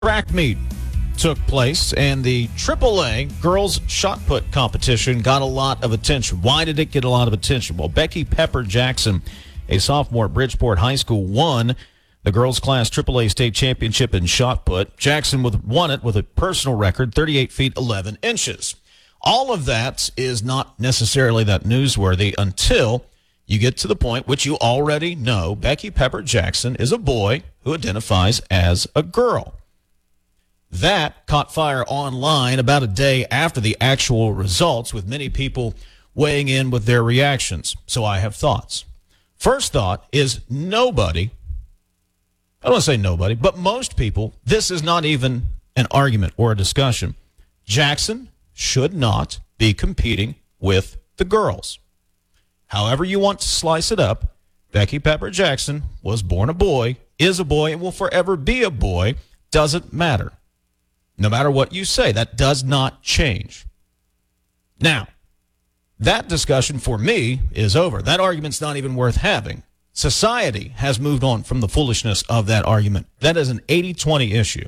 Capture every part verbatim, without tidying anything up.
Track meet took place, and the triple A girls shot put competition got a lot of attention. Why did it get a lot of attention? Well, Becky Pepper Jackson, a sophomore at Bridgeport High School, won the girls class triple A state championship in shot put. Jackson with, won it with a personal record, thirty-eight feet eleven inches. All of that is not necessarily that newsworthy until you get to the point which you already know. Becky Pepper Jackson is a boy who identifies as a girl. That caught fire online about a day after the actual results, with many people weighing in with their reactions. So I have thoughts. First thought is nobody, I don't want to say nobody, but most people, this is not even an argument or a discussion. Jackson should not be competing with the girls. However you want to slice it up, Becky Pepper Jackson was born a boy, is a boy, and will forever be a boy. Doesn't matter. No matter what you say, that does not change. Now, that discussion for me is over. That argument's not even worth having. Society has moved on from the foolishness of that argument. That is an eighty twenty issue.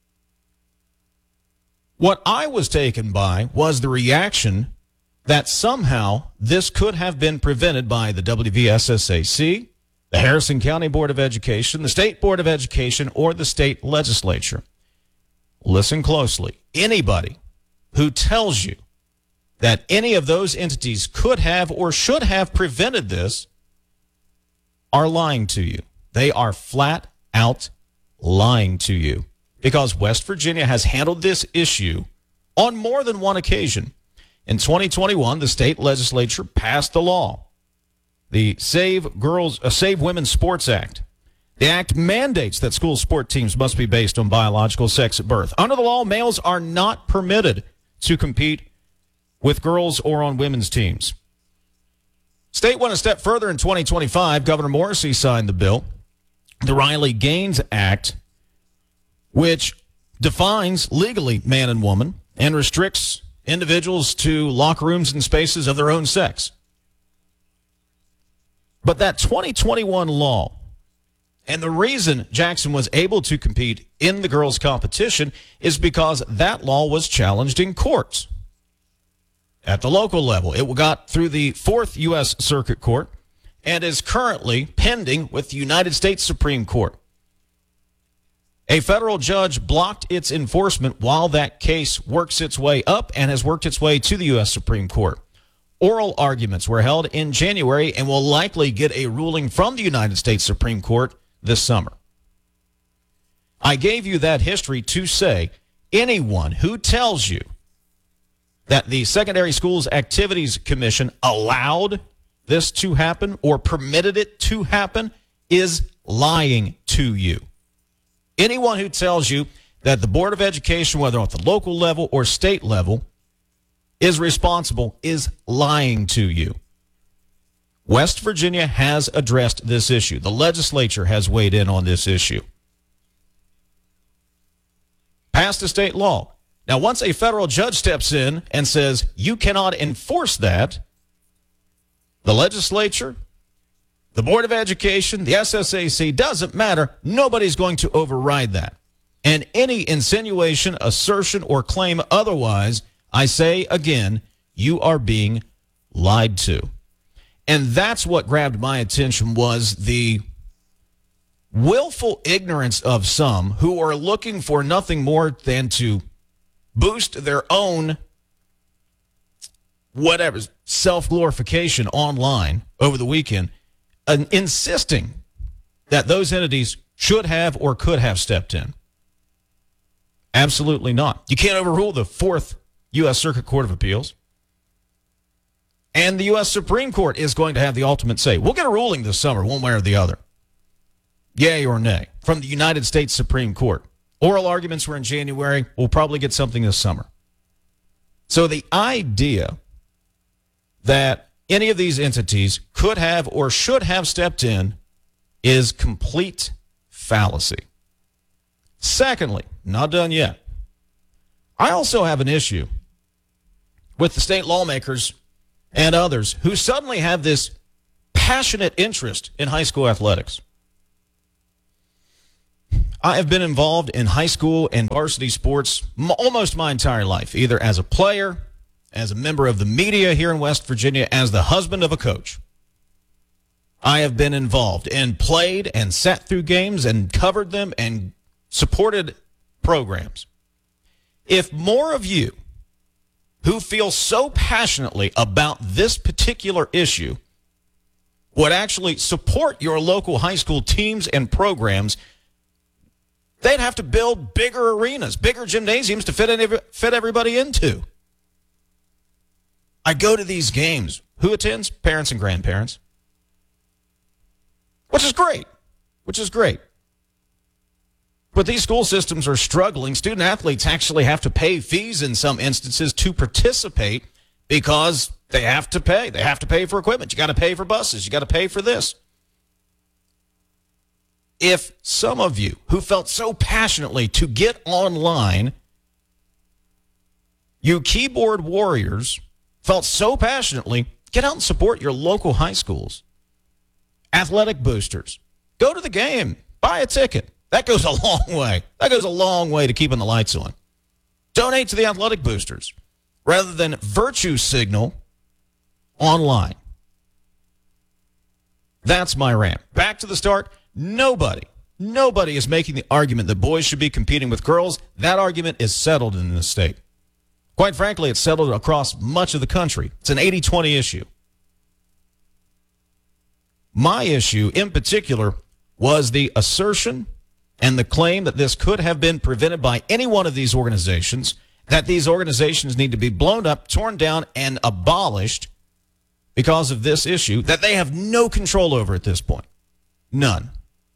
What I was taken by was the reaction that somehow this could have been prevented by the W V S S A C, the Harrison County Board of Education, the State Board of Education, or the state legislature. Listen closely. Anybody who tells you that any of those entities could have or should have prevented this are lying to you. They are flat out lying to you, because West Virginia has handled this issue on more than one occasion. In twenty twenty-one, the state legislature passed the law, the Save Girls, uh, Save Women's Sports Act. The act mandates that school sport teams must be based on biological sex at birth. Under the law, males are not permitted to compete with girls or on women's teams. State went a step further in twenty twenty-five. Governor Morrissey signed the bill, the Riley Gaines Act, which defines legally man and woman and restricts individuals to locker rooms and spaces of their own sex. But that twenty twenty-one law, and the reason Jackson was able to compete in the girls' competition, is because that law was challenged in courts. At the local level, it got through the Fourth U S Circuit Court and is currently pending with the United States Supreme Court. A federal judge blocked its enforcement while that case works its way up and has worked its way to the U S Supreme Court. Oral arguments were held in January and will likely get a ruling from the United States Supreme Court this summer. I gave you that history to say anyone who tells you that the Secondary Schools Activities Commission allowed this to happen or permitted it to happen is lying to you. Anyone who tells you that the Board of Education, whether at the local level or state level, is responsible is lying to you. West Virginia has addressed this issue. The legislature has weighed in on this issue. Passed a state law. Now, once a federal judge steps in and says you cannot enforce that, the legislature, the Board of Education, the S S A C, doesn't matter. Nobody's going to override that. And any insinuation, assertion, or claim otherwise, I say again, you are being lied to. And that's what grabbed my attention, was the willful ignorance of some who are looking for nothing more than to boost their own whatever self-glorification online over the weekend, and insisting that those entities should have or could have stepped in. Absolutely not. You can't overrule the Fourth U S Circuit Court of Appeals. And the U S Supreme Court is going to have the ultimate say. We'll get a ruling this summer, one way or the other. Yay or nay, from the United States Supreme Court. Oral arguments were in January. We'll probably get something this summer. So the idea that any of these entities could have or should have stepped in is complete fallacy. Secondly, not done yet, I also have an issue with the state lawmakers and others who suddenly have this passionate interest in high school athletics. I have been involved in high school and varsity sports m- almost my entire life, either as a player, as a member of the media here in West Virginia, as the husband of a coach. I have been involved and played and sat through games and covered them and supported programs. If more of you who feel so passionately about this particular issue would actually support your local high school teams and programs, they'd have to build bigger arenas, bigger gymnasiums to fit, any, fit everybody into. I go to these games. Who attends? Parents and grandparents. Which is great. Which is great. But these school systems are struggling. Student athletes actually have to pay fees in some instances to participate because they have to pay. They have to pay for equipment. You got to pay for buses. You got to pay for this. If some of you who felt so passionately to get online, you keyboard warriors felt so passionately, get out and support your local high schools. Athletic boosters. Go to the game. Buy a ticket. That goes a long way. That goes a long way to keeping the lights on. Donate to the athletic boosters rather than virtue signal online. That's my rant. Back to the start. Nobody, nobody is making the argument that boys should be competing with girls. That argument is settled in this state. Quite frankly, it's settled across much of the country. It's an eighty twenty issue. My issue in particular was the assertion and the claim that this could have been prevented by any one of these organizations, that these organizations need to be blown up, torn down, and abolished because of this issue that they have no control over at this point. None.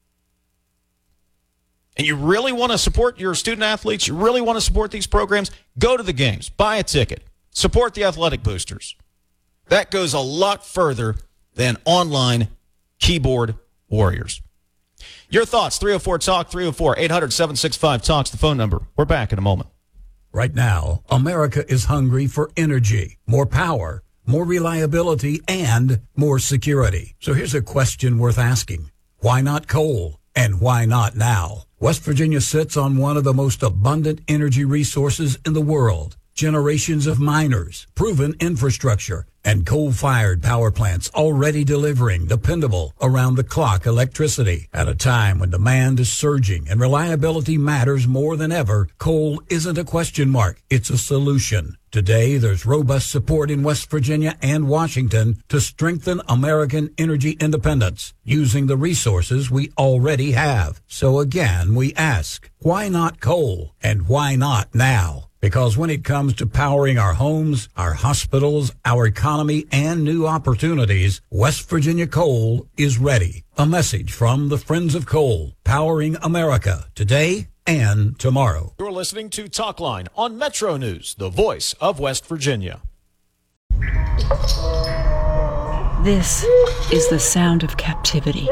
And you really want to support your student athletes, you really want to support these programs, go to the games, buy a ticket, support the athletic boosters. That goes a lot further than online keyboard warriors. Your thoughts, three oh four talk, three oh four, eight hundred, seven six five, talk's the phone number. We're back in a moment. Right now, America is hungry for energy, more power, more reliability, and more security. So here's a question worth asking. Why not coal? And why not now? West Virginia sits on one of the most abundant energy resources in the world. Generations of miners, proven infrastructure, and coal-fired power plants already delivering dependable, around-the-clock electricity. At a time when demand is surging and reliability matters more than ever, coal isn't a question mark, it's a solution. Today, there's robust support in West Virginia and Washington to strengthen American energy independence using the resources we already have. So again, we ask, why not coal? And why not now? Because when it comes to powering our homes, our hospitals, our economy, and new opportunities, West Virginia Coal is ready. A message from the Friends of Coal, powering America today and tomorrow. You're listening to Talkline on Metro News, the voice of West Virginia. This is the sound of captivity.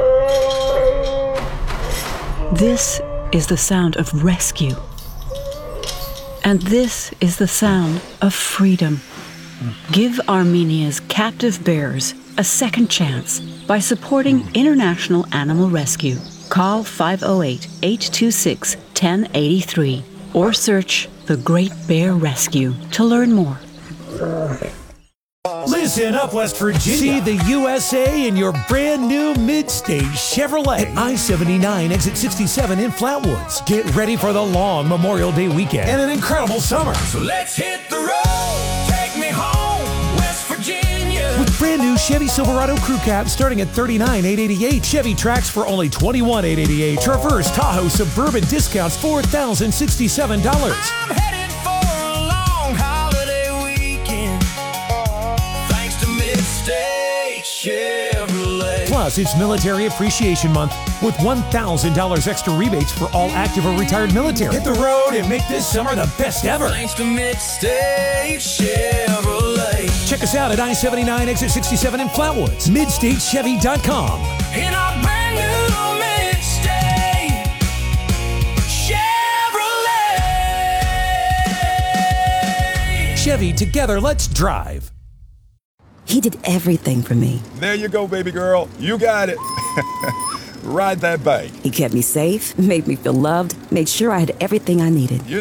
This is the sound of rescue. And this is the sound of freedom. Give Armenia's captive bears a second chance by supporting International Animal Rescue. Call five oh eight, eight two six, one oh eight three or search The Great Bear Rescue to learn more. Listen up, West Virginia. See the U S A in your brand new mid-stage Chevrolet at I seventy-nine, exit sixty-seven in Flatwoods. Get ready for the long Memorial Day weekend and an incredible summer. So let's hit the road. Take me home, West Virginia. With brand new Chevy Silverado Crew Cab starting at thirty-nine thousand eight hundred eighty-eight. Chevy Trax for only twenty-one thousand eight hundred eighty-eight. Traverse, Tahoe, Suburban discounts four thousand sixty-seven dollars. I'm headed for a long holiday weekend. Thanks to Mid-State Chevrolet. Plus, it's Military Appreciation Month with one thousand dollars extra rebates for all active or retired military. Hit the road and make this summer the best ever. Thanks to Mid-State Chevrolet. Check us out at I seventy-nine, exit sixty-seven in Flatwoods. mid state chevy dot com. In our brand new Mid-State Chevrolet. Chevy, together, let's drive. He did everything for me. There you go, baby girl. You got it. Ride that bike. He kept me safe, made me feel loved, made sure I had everything I needed.